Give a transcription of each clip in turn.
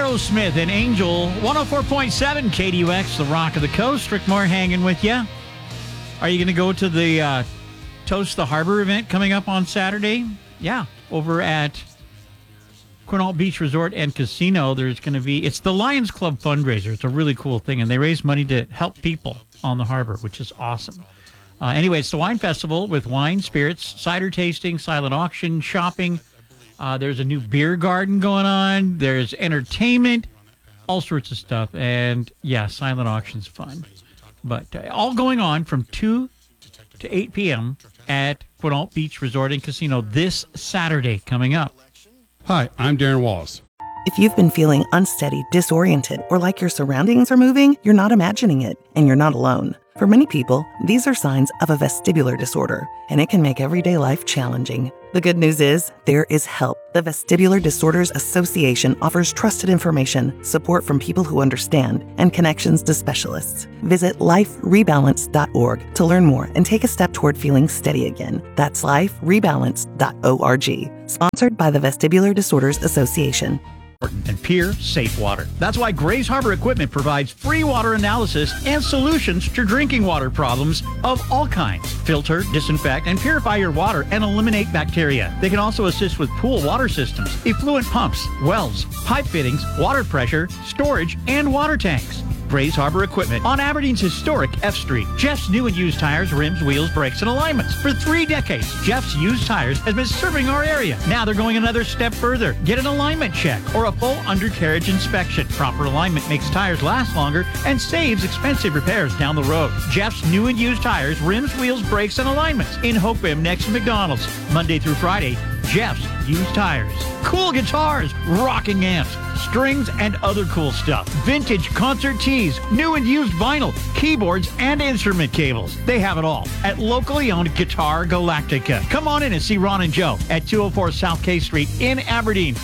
Aerosmith and Angel, 104.7 KDUX, the Rock of the Coast. Rick Moore hanging with you. Are you going to go to the Toast the Harbor event coming up on Saturday? Yeah, over at Quinault Beach Resort and Casino. There's going to be, it's the Lions Club fundraiser. It's a really cool thing, and they raise money to help people on the harbor, which is awesome. Anyway, it's the wine festival with wine, spirits, cider tasting, silent auction, shopping. There's a new beer garden going on. There's entertainment, all sorts of stuff. And, yeah, silent auction's fun. But all going on from 2 to 8 p.m. at Quinault Beach Resort and Casino this Saturday coming up. Hi, I'm Darren Wallace. If you've been feeling unsteady, disoriented, or like your surroundings are moving, you're not imagining it, and you're not alone. For many people, these are signs of a vestibular disorder, and it can make everyday life challenging. The good news is, there is help. The Vestibular Disorders Association offers trusted information, support from people who understand, and connections to specialists. Visit liferebalance.org to learn more and take a step toward feeling steady again. That's liferebalance.org. Sponsored by the Vestibular Disorders Association. And pure, safe water. That's why Grays Harbor Equipment provides free water analysis and solutions to drinking water problems of all kinds. Filter, disinfect, and purify your water and eliminate bacteria. They can also assist with pool water systems, effluent pumps, wells, pipe fittings, water pressure, storage, and water tanks. Grays Harbor Equipment on Aberdeen's historic F Street. Jeff's new and used tires, rims, wheels, brakes, and alignments. For 3 decades, Jeff's Used Tires has been serving our area. Now they're going another step further. Get an alignment check or a full undercarriage inspection. Proper alignment makes tires last longer and saves expensive repairs down the road. Jeff's new and used tires, rims, wheels, brakes, and alignments in Hoquiam next to McDonald's. Monday through Friday, Jeff's Used Tires. Cool guitars, rocking amps, strings, and other cool stuff. Vintage concert tees, new and used vinyl, keyboards, and instrument cables. They have it all at locally owned Guitar Galactica. Come on in and see Ron and Joe at 204 South K Street in Aberdeen.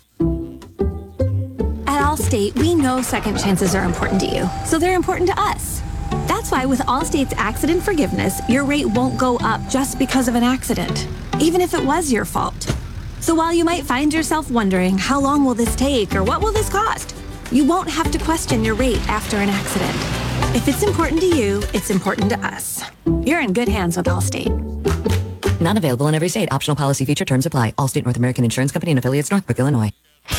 At Allstate, we know second chances are important to you, so they're important to us. That's why with Allstate's accident forgiveness, your rate won't go up just because of an accident, even if it was your fault. So while you might find yourself wondering, how long will this take or what will this cost? You won't have to question your rate after an accident. If it's important to you, it's important to us. You're in good hands with Allstate. Not available in every state. Optional policy feature terms apply. Allstate North American Insurance Company and affiliates, Northbrook, Illinois.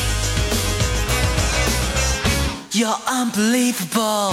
You're unbelievable.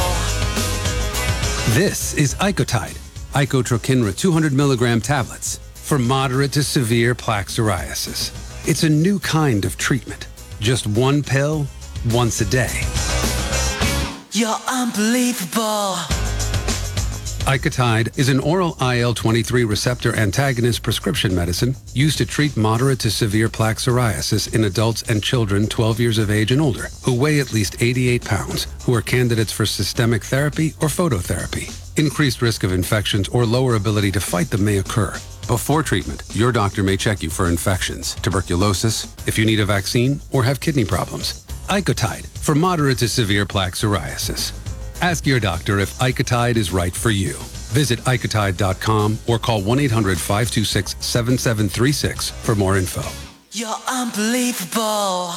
This is Icotide, Icotrokinra 200 milligram tablets for moderate to severe plaque psoriasis. It's a new kind of treatment. Just 1 pill, once a day. You're unbelievable. Icotide is an oral IL-23 receptor antagonist prescription medicine used to treat moderate to severe plaque psoriasis in adults and children 12 years of age and older who weigh at least 88 pounds, who are candidates for systemic therapy or phototherapy. Increased risk of infections or lower ability to fight them may occur. Before treatment, your doctor may check you for infections, tuberculosis, if you need a vaccine, or have kidney problems. Icotide for moderate to severe plaque psoriasis. Ask your doctor if Icotide is right for you. Visit Icotide.com or call 1-800-526-7736 for more info. You're unbelievable.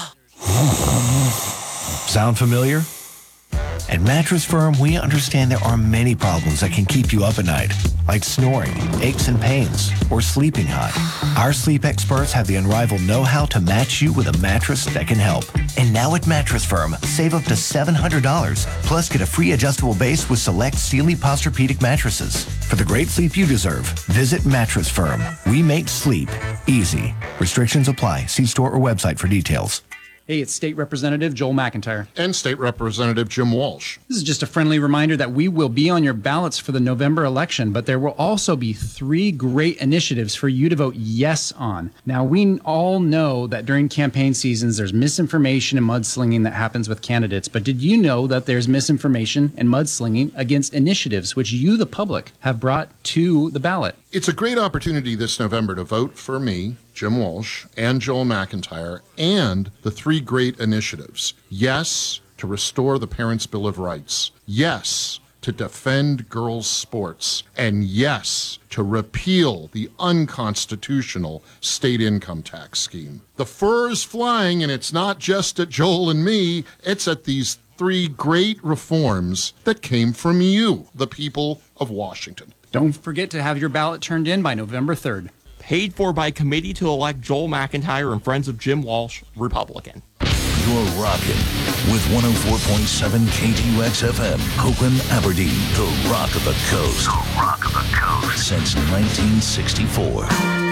Sound familiar? At Mattress Firm, we understand there are many problems that can keep you up at night, like snoring, aches and pains, or sleeping hot. Our sleep experts have the unrivaled know-how to match you with a mattress that can help. And now at Mattress Firm, save up to $700, plus get a free adjustable base with select Sealy Posturepedic mattresses. For the great sleep you deserve, visit Mattress Firm. We make sleep easy. Restrictions apply. See store or website for details. Hey, it's State Representative Joel McIntyre. And State Representative Jim Walsh. This is just a friendly reminder that we will be on your ballots for the November election, but there will also be 3 great initiatives for you to vote yes on. Now, we all know that during campaign seasons, there's misinformation and mudslinging that happens with candidates, but did you know that there's misinformation and mudslinging against initiatives which you, the public, have brought to the ballot? It's a great opportunity this November to vote for me, Jim Walsh, and Joel McIntyre, and the 3 great initiatives. Yes, to restore the Parents' Bill of Rights. Yes, to defend girls' sports, and yes, to repeal the unconstitutional state income tax scheme. The fur is flying, and it's not just at Joel and me, it's at these 3 great reforms that came from you, the people of Washington. Don't forget to have your ballot turned in by November 3rd. Paid for by Committee to Elect Joel McIntyre and Friends of Jim Walsh, Republican. You're rocking with 104.7 KTUX-FM, Oakland, Aberdeen, the rock of the coast. The rock of the coast. Since 1964.